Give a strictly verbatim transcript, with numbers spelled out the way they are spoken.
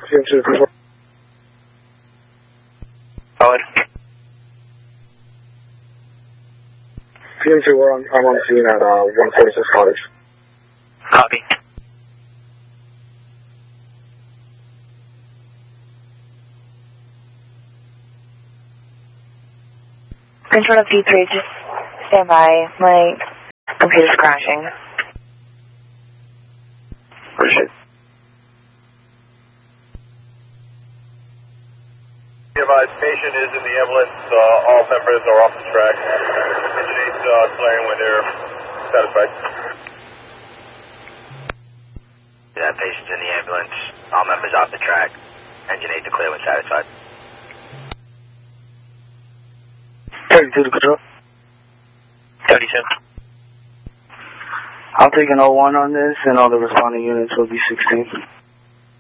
P M two, control. Solid. P M two, we're on, I'm on scene at uh, one forty-six Cottage. Copy. Control of P three, just stand by. My computer's crashing. Appreciate it. Advised patient is in the ambulance. Uh, all members are off the track. Indicate uh, clearing when they're satisfied. That patient's in the ambulance. All members off the track. Engine eight to clear when satisfied. thirty-two to control. thirty-two. I'll take an oh one on this, and all the responding units will be sixteen.